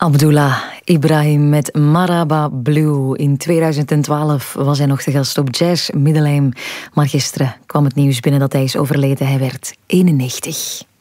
Abdullah Ibrahim met Maraba Blue. In 2012 was hij nog te gast op Jazz Middelheim. Maar gisteren kwam het nieuws binnen dat hij is overleden. Hij werd 91.